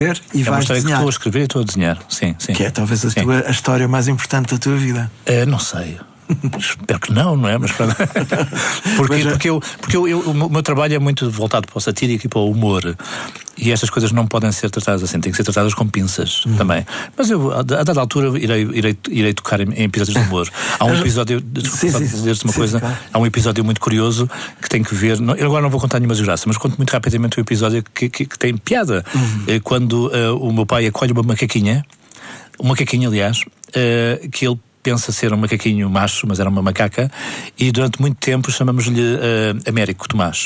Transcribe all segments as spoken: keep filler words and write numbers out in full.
e é vais uma história desenhar. que estou a escrever e estou a desenhar, sim, sim. Que é talvez a, sim. tua, a história mais importante da tua vida. Uh, não sei. Espero que não, não é? Mas porque, Mas, porque, eu, porque eu, eu, o meu trabalho é muito voltado para o satírico e para o humor. E estas coisas não podem ser tratadas assim, têm que ser tratadas com pinças uhum. também. Mas eu, a, a dada altura, irei, irei, irei tocar em, em episódios de humor. Há um episódio, desculpa dizer-te uma sim, coisa, sim, há um episódio muito curioso que tem que ver. Não, eu agora não vou contar nenhuma desgraça, mas conto muito rapidamente o um episódio que, que, que tem piada. Uhum. É quando uh, o meu pai acolhe uma macaquinha, uma macaquinha, aliás, uh, que ele pensa ser um macaquinho macho, mas era uma macaca, e durante muito tempo chamamos-lhe uh, Américo Tomás.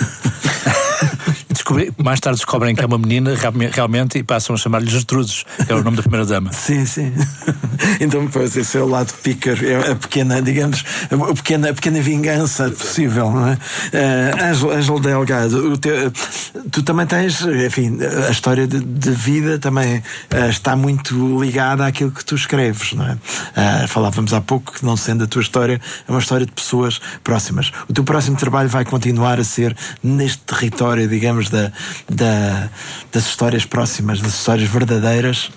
Descobri, mais tarde descobrem que é uma menina realmente e passam a chamar-lhe Gertrudes, que é o nome da primeira dama. Sim, sim. Então, pois, esse é o lado picker, é a pequena, digamos, a pequena, a pequena vingança possível, não é? Uh, Ângelo Delgado, o teu, tu também tens, enfim, a história de, de vida também uh, está muito ligada àquilo que tu escreves, não é? Uh, falávamos há pouco que, não sendo a tua história, é uma história de pessoas próximas. O teu próximo trabalho vai continuar a ser neste território, digamos, da, da, das histórias próximas, das histórias verdadeiras?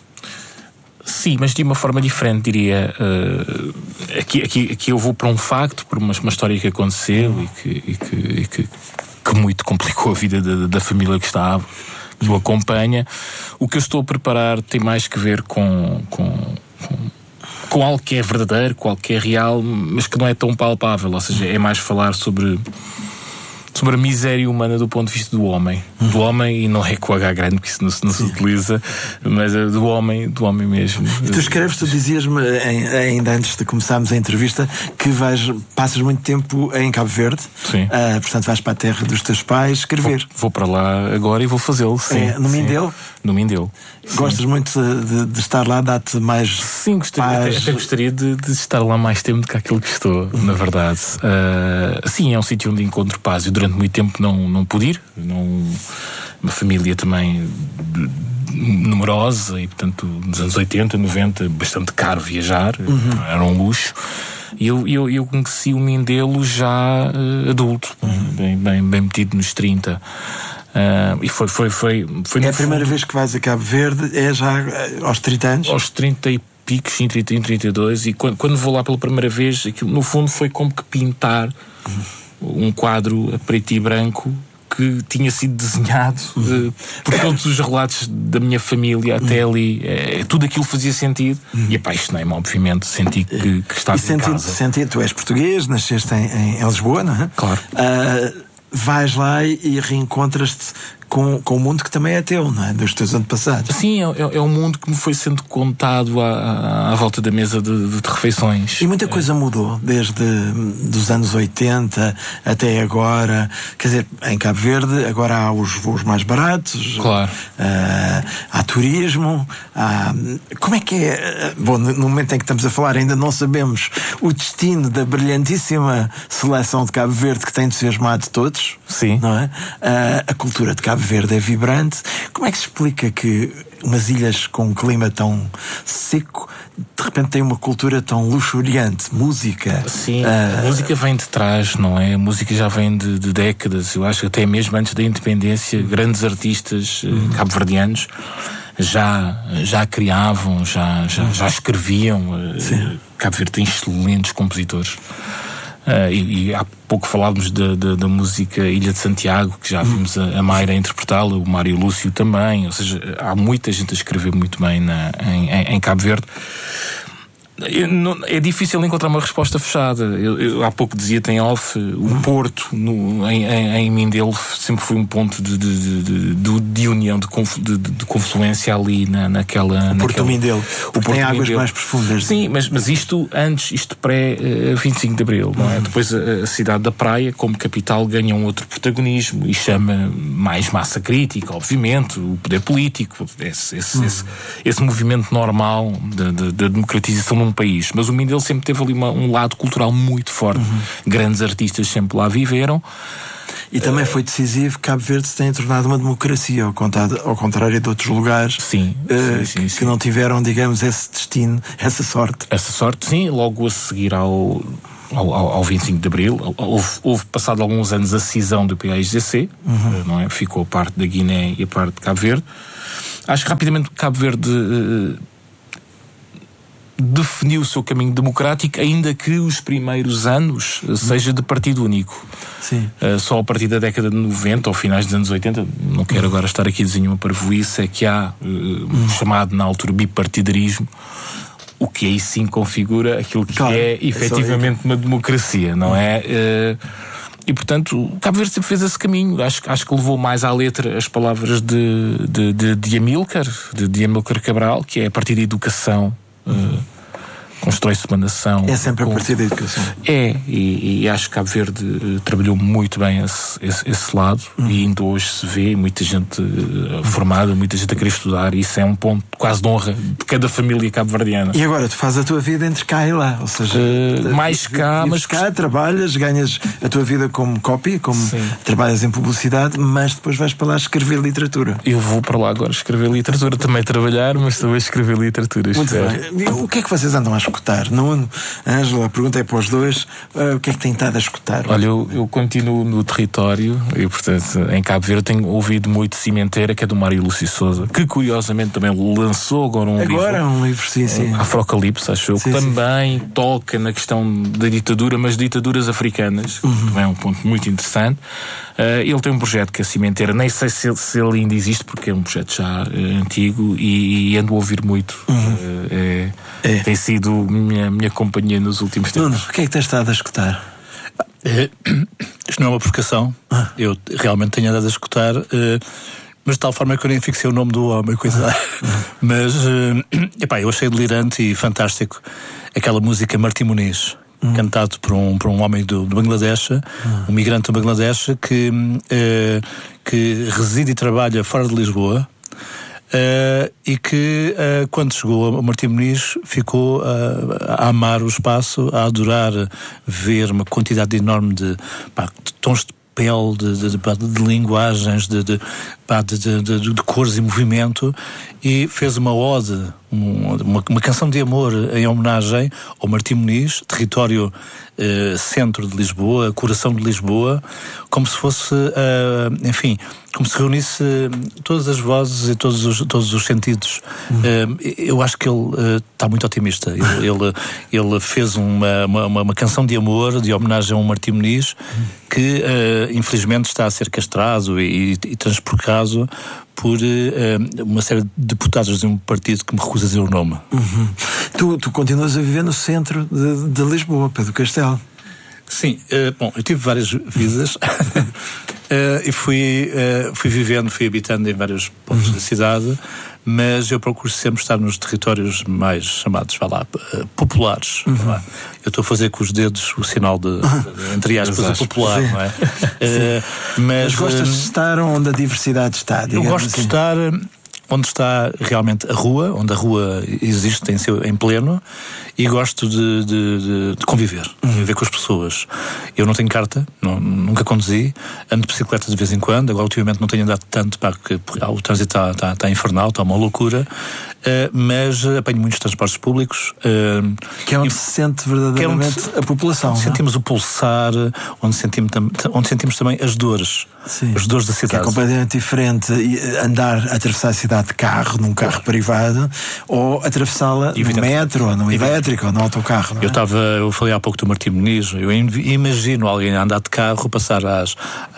Sim, mas de uma forma diferente, diria. Uh, aqui, aqui, aqui eu vou para um facto, para uma, uma história que aconteceu e, que, e, que, e que, que muito complicou a vida da, da família que está, que o acompanha. O que eu estou a preparar tem mais que ver com, com, com, com algo que é verdadeiro, com algo que é real, mas que não é tão palpável. Ou seja, é mais falar sobre... sobre a miséria humana do ponto de vista do homem. Uhum. Do homem, e não é com H grande, porque isso não, não se utiliza, mas é do homem, do homem mesmo. E tu escreves, tu dizias-me, ainda antes de começarmos a entrevista, que vais, passas muito tempo em Cabo Verde. Sim. Uh, portanto, vais para a terra dos teus pais escrever. Vou, vou para lá agora e vou fazê-lo, sim. É, no Mindelo? No Mindelo. Gostas muito de, de estar lá, dá-te mais... Sim, gostaria, até, até gostaria de, de estar lá mais tempo do que aquilo que estou, uhum. na verdade. Uh, sim, é um sítio onde encontro paz. Eu durante muito tempo não, não pude ir. Não, uma família também numerosa e, portanto, nos anos oitenta, noventa, bastante caro viajar. Uhum. Era um luxo. E eu, eu, eu conheci o Mindelo já uh, adulto, uhum. bem, bem, bem metido nos trinta. Uh, e foi, foi, foi, foi é a primeira fundo, vez que vais a Cabo Verde, é já aos trinta anos? Aos trinta e picos, em trinta, em trinta e dois, e quando, quando vou lá pela primeira vez, aquilo, no fundo foi como que pintar uhum. um quadro a preto e branco que tinha sido desenhado uhum. uh, por todos os relatos da minha família até uhum. ali. Uh, tudo aquilo fazia sentido uhum. e apaixonei-me, obviamente, senti que, que estava e em casa. Senti, tu és português, nasceste em, em Lisboa, não é? Claro. Uh, vais lá e, e reencontras-te com, com o mundo que também é teu, não é? Dos teus antepassados. Sim, é, é um mundo que me foi sendo contado à, à, à volta da mesa de, de, de refeições. E muita coisa mudou desde dos anos oitenta até agora. Quer dizer, em Cabo Verde agora há os voos mais baratos. Claro. Uh, há turismo. Há... Como é que é? Bom, no momento em que estamos a falar ainda não sabemos o destino da brilhantíssima seleção de Cabo Verde que tem entusiasmado todos. Sim. Não é? Uh, a cultura de Cabo Verde é vibrante. Como é que se explica que umas ilhas com um clima tão seco de repente têm uma cultura tão luxuriante? Música. Sim, uh... a música vem de trás, não é? A música já vem de, de décadas. Eu acho que até mesmo antes da independência, grandes artistas uhum. cabo-verdianos já, já criavam, já, já, já escreviam. Sim. Cabo Verde tem excelentes compositores. Uh, e, e há pouco falávamos da, da, da música Ilha de Santiago, que já vimos a, a Mayra interpretá-la, o Mário Lúcio também. Ou seja, há muita gente a escrever muito bem na, em, em, em Cabo Verde. Não, é difícil encontrar uma resposta fechada. Eu, eu há pouco dizia, tem off, o Porto no, em, em, em Mindelo sempre foi um ponto de, de, de, de, de união, de, conf, de, de confluência ali na, naquela... O Porto naquela, Mindelo, o Porto tem águas Mindelo. mais profundas. Sim, mas, mas isto antes, isto pré uh, vinte e cinco de Abril, não é? Uhum. Depois a, a cidade da Praia, como capital, ganha um outro protagonismo e chama mais massa crítica, obviamente, o poder político, esse, esse, uhum. esse, esse movimento normal da de, de democratização num país. Mas o Mindelo sempre teve ali uma, um lado cultural muito forte. Uhum. Grandes artistas sempre lá viveram. E também foi decisivo que Cabo Verde se tenha tornado uma democracia, ao contrário, ao contrário de outros lugares sim, uh, sim, sim, que, sim. que não tiveram, digamos, esse destino, essa sorte. Essa sorte, sim, logo a seguir ao... Ao, ao vinte e cinco de Abril, houve, houve passado alguns anos a cisão do P A I G C, uhum. não é? Ficou a parte da Guiné e a parte de Cabo Verde. acho que rapidamente Cabo Verde uh, definiu o seu caminho democrático, ainda que os primeiros anos uh, seja de partido único. Sim. Uh, só a partir da década de noventa ou finais dos anos oitenta, não quero agora estar aqui a dizer nenhuma parvoíce, é que há uh, um chamado na altura bipartidarismo, o que aí sim configura aquilo que claro, é efetivamente é uma democracia, não é? Uh, e portanto, o Cabo Verde sempre fez esse caminho. Acho, acho que levou mais à letra as palavras de, de, de, de Amílcar, de, de Amílcar Cabral, que é a partir da educação. Uh, constrói-se uma nação. É sempre com... a partir da educação. É, e, e acho que Cabo Verde uh, trabalhou muito bem esse, esse, esse lado, uhum. e ainda hoje se vê muita gente uh, formada, muita gente a querer estudar, e isso é um ponto quase de honra de cada família cabo-verdiana. E agora tu fazes a tua vida entre cá e lá, ou seja, uh, mais cá, mas cá trabalhas, ganhas a tua vida como copy, como sim. trabalhas em publicidade, mas depois vais para lá escrever literatura. Eu vou para lá agora escrever literatura, também trabalhar, mas também escrever literatura. Muito bem. O que é que vocês andam a escutar? Nuno, Ângela, a pergunta é para os dois. Uh, o que é que tem estado a escutar? Olha, eu, eu continuo no território e, portanto, em Cabo Verde tenho ouvido muito Cimenteira, que é do Mário Lúcio Souza, que curiosamente também lançou agora um agora livro. Agora um livro, sim, sim. Afrocalipse, acho eu, que também toca na questão da ditadura, mas ditaduras africanas, uhum. também é um ponto muito interessante. Uh, ele tem um projeto que é a Cimenteira, nem sei se ele, se ele ainda existe, porque é um projeto já uh, antigo, e, e ando a ouvir muito. Uhum. Uh, é, é. Tem sido minha, minha companhia nos últimos tempos. Nuno, o que é que tens estado a escutar? É, isto não é uma provocação. Ah. Eu realmente tenho andado a escutar, uh, mas de tal forma que eu nem fixei o nome do homem, coisa. Ah. Mas uh, epá, eu achei delirante e fantástico aquela música Martim Muniz. Hum. Cantado por um, por um homem do, do Bangladesh, hum. um migrante do Bangladesh que, uh, que reside e trabalha fora de Lisboa, uh, e que uh, quando chegou a Martim Muniz ficou uh, a amar o espaço, a adorar ver uma quantidade enorme de, pá, de tons de pele, de, de, de, de linguagens, de, de, de, de, de, de cores e movimento, e fez uma ode, uma, uma canção de amor em homenagem ao Martim Muniz, território eh, centro de Lisboa, coração de Lisboa, como se fosse, uh, enfim, como se reunisse todas as vozes e todos os, todos os sentidos. Uhum. Uh, eu acho que ele está uh, muito otimista. Ele, ele, ele fez uma, uma, uma canção de amor, de homenagem a um Martim Muniz, uhum. que uh, infelizmente está a ser castrado e, e transporcado por uh, uma série de deputados de um partido que me recusa dizer o nome. Uhum. Tu, tu continuas a viver no centro de, de Lisboa, Pedro Castelo. Sim, uh, bom, eu tive várias vidas uh, e fui, uh, fui vivendo, fui habitando em vários pontos uhum. da cidade, mas eu procuro sempre estar nos territórios mais chamados, vá lá, uh, populares. Uhum. Vá lá. Eu estou a fazer com os dedos o sinal de, de entre aspas, a popular, sim. Não é? Uh, mas, mas gostas uh, de estar onde a diversidade está? Eu gosto assim. de estar onde está realmente a rua, onde a rua existe em, seu, em pleno, e gosto de, de, de, de conviver, uhum. conviver com as pessoas. Eu não tenho carta, não, nunca conduzi, ando de bicicleta de vez em quando, agora ultimamente não tenho andado tanto, pá, porque o trânsito está, está, está infernal, está uma loucura, uh, mas apanho muitos transportes públicos. Uh, que é onde e, se sente verdadeiramente é onde, a população. Onde sentimos o pulsar, onde sentimos, onde sentimos também as dores, Sim. as dores da cidade. Que é completamente diferente andar, atravessar a cidade de carro, num carro privado, ou atravessá-la no metro, ou no elétrico, ou no autocarro. Não é? Eu estava, eu falei há pouco do Martim Muniz, eu imagino alguém andar de carro, passar às,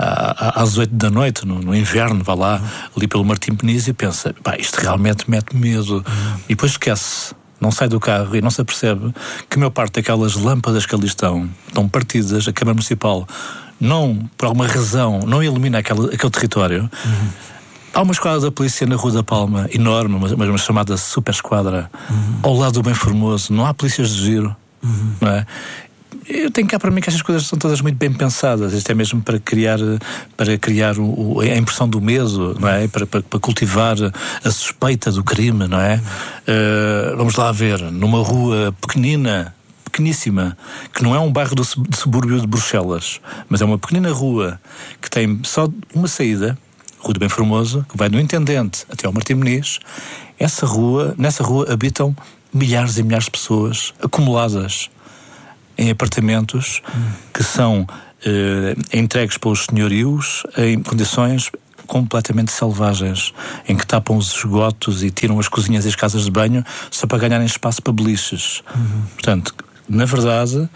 às oito da noite, no, no inverno, vá lá, ali pelo Martim Muniz, e pensa, pá, isto realmente mete medo. Uhum. E depois esquece. Não sai do carro e não se apercebe que a maior parte daquelas lâmpadas que ali estão, estão partidas, a Câmara Municipal não, por alguma razão, não ilumina aquele, aquele território. Uhum. Há uma esquadra da polícia na Rua da Palma, enorme, mas uma, uma chamada Super Esquadra, uhum. ao lado do Bem Formoso. Não há polícias de giro, uhum. não é? Eu tenho cá para mim que estas coisas são todas muito bem pensadas. Isto é mesmo para criar, para criar o, o, a impressão do medo, não é? Para, para, para cultivar a suspeita do crime, não é? Uh, vamos lá ver, numa rua pequenina, pequeníssima, que não é um bairro do, de subúrbio de Bruxelas, mas é uma pequenina rua que tem só uma saída, Rua do Bem Formoso, que vai do Intendente até ao Martim Muniz. Essa rua, nessa rua habitam milhares e milhares de pessoas acumuladas em apartamentos hum. que são eh, entregues pelos senhorios em condições completamente selvagens, em que tapam os esgotos e tiram as cozinhas e as casas de banho só para ganharem espaço para beliches. Uhum. Portanto, na verdade, uh,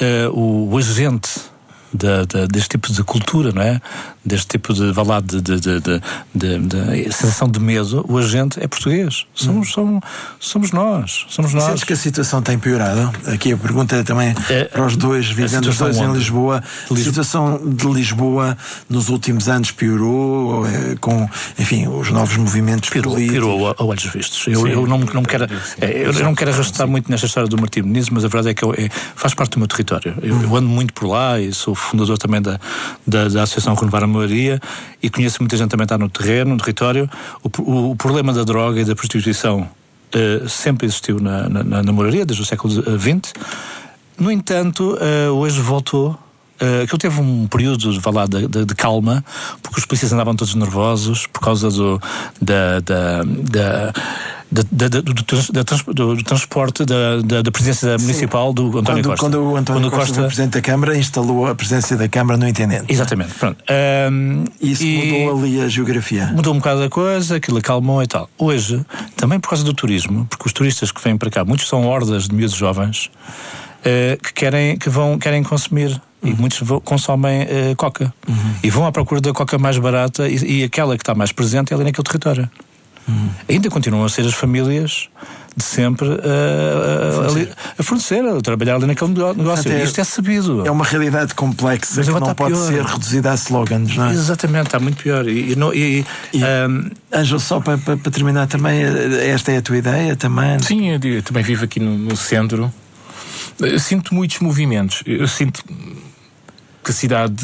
o, o agente De, de, deste tipo de cultura, não é? Deste tipo de, vá lá, de, de, de, de, de, de sensação de medo, o agente é português. Somos, hum. somos, somos nós. Somos nós. Sentes que a situação tem piorado? Aqui a pergunta é também é, para os dois, vivendo os dois onde? em Lisboa. A situação de Lisboa nos últimos anos piorou, com, enfim, os novos movimentos piorou, políticos? Piorou a, a olhos vistos. Eu, Sim, eu, não, não, me quero, é, eu, eu não quero arrastar muito nesta história do Martim Moniz, mas a verdade é que eu, é, faz parte do meu território. Eu, hum. eu ando muito por lá e sou fundador também da, da, da Associação Renovar a Moraria e conheço muita gente também está no terreno, no território. O, o, o problema da droga e da prostituição uh, sempre existiu na, na, na moraria, desde o século vinte. No entanto, uh, hoje voltou. Uh, aquilo teve um período de, lá, de, de, de calma, porque os polícias andavam todos nervosos por causa do, da, da, da Da, da, do, do, do, do transporte da, da, da presidência municipal do António quando, Costa. Quando o António quando Costa, Costa foi Presidente da Câmara, instalou a presença da Câmara no Intendente. Exatamente. Pronto. Um, Isso e mudou ali a geografia. Mudou um bocado a coisa, aquilo acalmou e tal. Hoje, também por causa do turismo, porque os turistas que vêm para cá, muitos são hordas de miúdos jovens uh, que, querem, que vão, querem consumir. E muitos vão, consomem uh, coca. Uhum. E vão à procura da coca mais barata e, e aquela que está mais presente é ali naquele território. Hum. Ainda continuam a ser as famílias de sempre uh, a, a, a fornecer, a trabalhar ali naquele negócio. É, Isto é sabido. É uma realidade complexa, mas que não pode pior. ser reduzida a slogans, não é? Exatamente, está muito pior. E, e, e, e um... Ângelo, só para, para, para terminar também, esta é a tua ideia também? Sim, eu, eu também vivo aqui no, no centro. Eu sinto muitos movimentos. Eu sinto que a cidade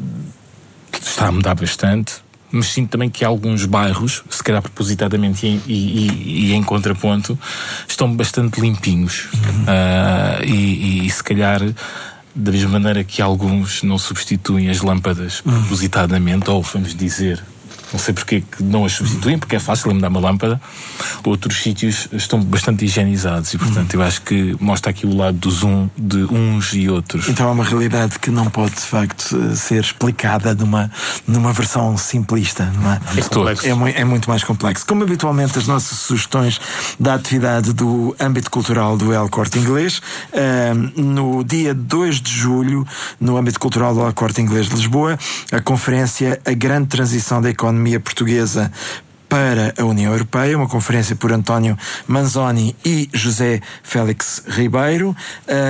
está a mudar bastante. Mas sinto também que alguns bairros, se calhar propositadamente e, e, e, e em contraponto, estão bastante limpinhos. Uhum. Uh, e, e se calhar, da mesma maneira que alguns não substituem as lâmpadas uhum. propositadamente, ou vamos dizer, não sei porque que não as substituem, porque é fácil mudar uma lâmpada, outros sítios estão bastante higienizados e, portanto, uhum. eu acho que mostra aqui o lado dos um, de uns e outros. Então é uma realidade que não pode, de facto, ser explicada numa, numa versão simplista, não é? É, é, muito, é muito mais complexo. Como habitualmente, as nossas sugestões da atividade do âmbito cultural do El Corte Inglês, uh, no dia dois de julho, no âmbito cultural do El Corte Inglês de Lisboa, a conferência A Grande Transição da Economia Portuguesa para a União Europeia, uma conferência por António Manzoni e José Félix Ribeiro, uh,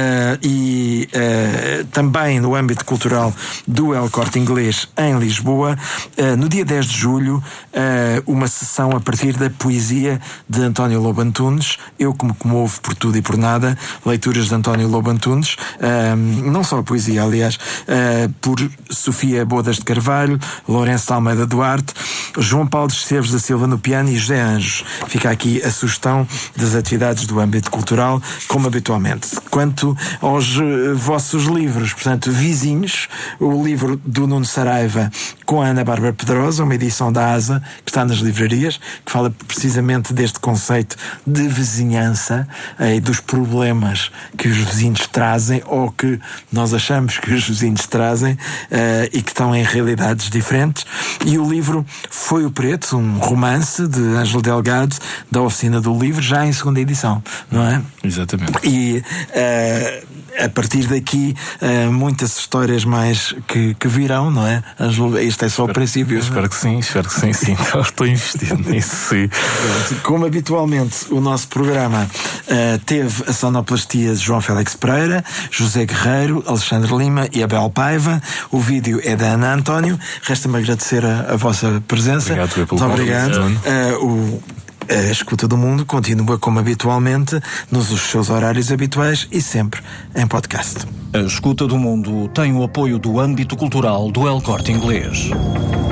e uh, também no âmbito cultural do El Corte Inglês em Lisboa, uh, no dia dez de julho, uh, uma sessão a partir da poesia de António Lobo Antunes, Eu que me comovo por tudo e por nada, leituras de António Lobo Antunes, uh, não só a poesia, aliás, uh, por Sofia Bodas de Carvalho, Lourenço de Almeida Duarte, João Paulo de Esteves da Silva no piano e José Anjos. Fica aqui a sugestão das atividades do âmbito cultural, como habitualmente. Quanto aos uh, vossos livros, portanto, Vizinhos, o livro do Nuno Saraiva com a Ana Bárbara Pedrosa, uma edição da ASA, que está nas livrarias, que fala precisamente deste conceito de vizinhança e dos problemas que os vizinhos trazem, ou que nós achamos que os vizinhos trazem, uh, e que estão em realidades diferentes. E o livro Foi o Preto, um romance de Ângelo Delgado, da Oficina do Livro, já em segunda edição, não é? Exatamente. E uh, a partir daqui, uh, muitas histórias mais que, que virão, não é? Ângelo, isto é só o princípio. Espero que sim, espero que sim, sim. Estou investido nisso, sim. Como habitualmente, o nosso programa uh, teve a sonoplastia de João Félix Pereira, José Guerreiro, Alexandre Lima e Abel Paiva. O vídeo é da Ana António. Resta-me agradecer a, a vossa presença. Obrigado, pelo Muito obrigado. Uh, o A Escuta do Mundo continua como habitualmente nos seus horários habituais e sempre em podcast. A Escuta do Mundo tem o apoio do âmbito cultural do El Corte Inglês.